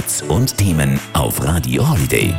Facts und Themen auf Radio Holiday.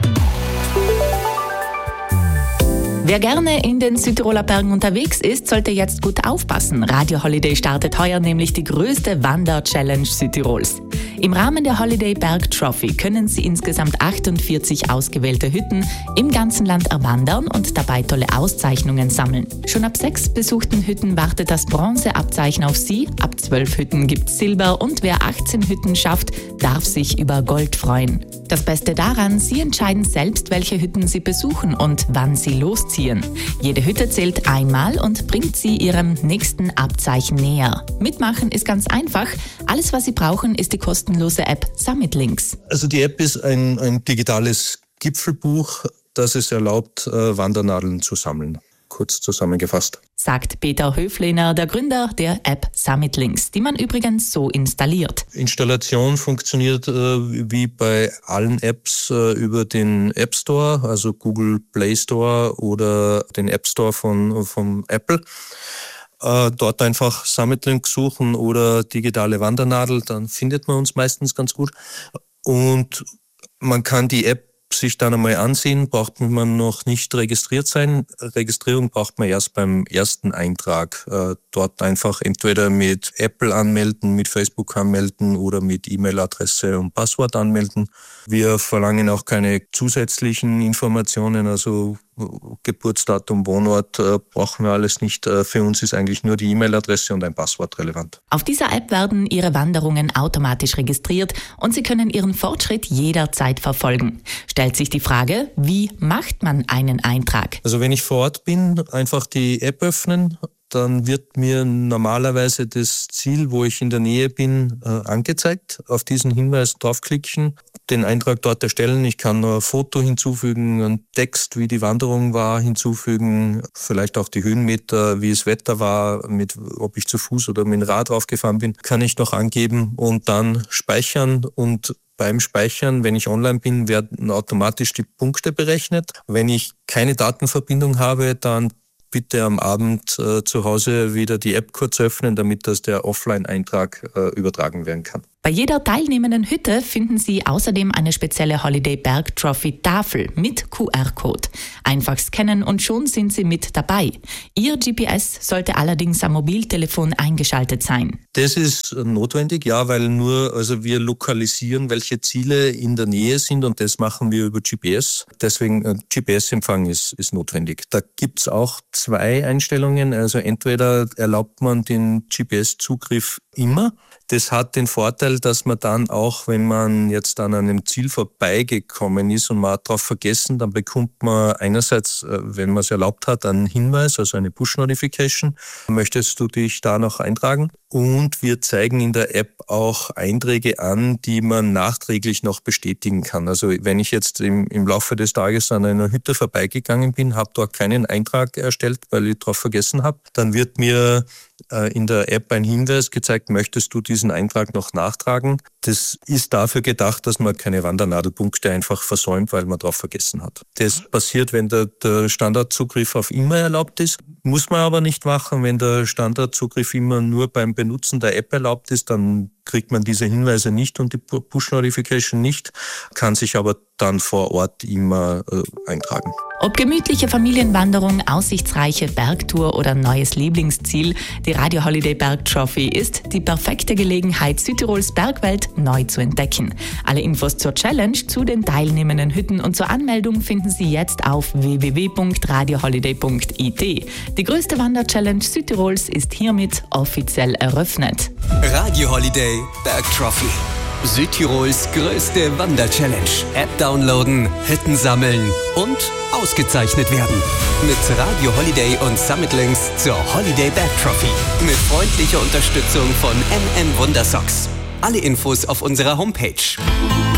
Wer gerne in den Südtiroler Bergen unterwegs ist, sollte jetzt gut aufpassen. Radio Holiday startet heuer nämlich die größte Wander-Challenge Südtirols. Im Rahmen der Holiday Berg Trophy können Sie insgesamt 48 ausgewählte Hütten im ganzen Land erwandern und dabei tolle Auszeichnungen sammeln. Schon ab 6 besuchten Hütten wartet das Bronzeabzeichen auf Sie, ab 12 Hütten gibt's Silber und wer 18 Hütten schafft, darf sich über Gold freuen. Das Beste daran, Sie entscheiden selbst, welche Hütten Sie besuchen und wann Sie losziehen. Jede Hütte zählt einmal und bringt Sie Ihrem nächsten Abzeichen näher. Mitmachen ist ganz einfach. Alles, was Sie brauchen, ist die kostenlose App Summit Links. Also die App ist ein digitales Gipfelbuch, das es erlaubt, Wandernadeln zu sammeln. Kurz zusammengefasst. Sagt Peter Höflehner, der Gründer der App Summit Links, die man übrigens so installiert. Installation funktioniert wie bei allen Apps über den App Store, also Google Play Store oder den App Store von Apple. Dort einfach Summit Links suchen oder digitale Wandernadel, dann findet man uns meistens ganz gut. Und man kann die App sich dann einmal ansehen, braucht man noch nicht registriert sein. Registrierung braucht man erst beim ersten Eintrag. Dort einfach entweder mit Apple anmelden, mit Facebook anmelden oder mit E-Mail-Adresse und Passwort anmelden. Wir verlangen auch keine zusätzlichen Informationen, also Geburtsdatum, Wohnort brauchen wir alles nicht. Für uns ist eigentlich nur die E-Mail-Adresse und ein Passwort relevant. Auf dieser App werden Ihre Wanderungen automatisch registriert und Sie können Ihren Fortschritt jederzeit verfolgen. Stellt sich die Frage, wie macht man einen Eintrag? Also wenn ich vor Ort bin, einfach die App öffnen. Dann wird mir normalerweise das Ziel, wo ich in der Nähe bin, angezeigt. Auf diesen Hinweis draufklicken, den Eintrag dort erstellen. Ich kann nur ein Foto hinzufügen, einen Text, wie die Wanderung war, hinzufügen, vielleicht auch die Höhenmeter, wie das Wetter war, ob ich zu Fuß oder mit dem Rad draufgefahren bin, kann ich noch angeben und dann speichern. Und beim Speichern, wenn ich online bin, werden automatisch die Punkte berechnet. Wenn ich keine Datenverbindung habe, dann bitte am Abend zu Hause wieder die App kurz öffnen, damit der Offline-Eintrag übertragen werden kann. Bei jeder teilnehmenden Hütte finden Sie außerdem eine spezielle Holiday Berg Trophy Tafel mit QR-Code. Einfach scannen und schon sind Sie mit dabei. Ihr GPS sollte allerdings am Mobiltelefon eingeschaltet sein. Das ist notwendig, ja, weil wir lokalisieren, welche Ziele in der Nähe sind und das machen wir über GPS. Deswegen GPS-Empfang ist notwendig. Da gibt's auch 2 Einstellungen. Also entweder erlaubt man den GPS-Zugriff immer. Das hat den Vorteil, dass man dann auch, wenn man jetzt an einem Ziel vorbeigekommen ist und man hat darauf vergessen, dann bekommt man einerseits, wenn man es erlaubt hat, einen Hinweis, also eine Push-Notification. Möchtest du dich da noch eintragen? Und wir zeigen in der App auch Einträge an, die man nachträglich noch bestätigen kann. Also wenn ich jetzt im Laufe des Tages an einer Hütte vorbeigegangen bin, habe dort keinen Eintrag erstellt, weil ich darauf vergessen habe, dann wird mir in der App ein Hinweis gezeigt, möchtest du diesen Eintrag noch nachtragen? Das ist dafür gedacht, dass man keine Wandernadelpunkte einfach versäumt, weil man darauf vergessen hat. Das passiert, wenn der Standardzugriff auf immer erlaubt ist. Muss man aber nicht machen. Wenn der Standardzugriff immer nur beim Benutzen der App erlaubt ist, dann kriegt man diese Hinweise nicht und die Push-Notification nicht, kann sich aber dann vor Ort immer eintragen. Ob gemütliche Familienwanderung, aussichtsreiche Bergtour oder neues Lieblingsziel, die Radio Holiday Berg Trophy ist die perfekte Gelegenheit, Südtirols Bergwelt neu zu entdecken. Alle Infos zur Challenge, zu den teilnehmenden Hütten und zur Anmeldung finden Sie jetzt auf www.radioholiday.it. Die größte Wander-Challenge Südtirols ist hiermit offiziell eröffnet. Radio Holiday Berg Trophy. Südtirols größte Wander-Challenge. App downloaden, Hütten sammeln und ausgezeichnet werden. Mit Radio Holiday und Summit Links zur Holiday Berg Trophy. Mit freundlicher Unterstützung von MM Wundersocks. Alle Infos auf unserer Homepage.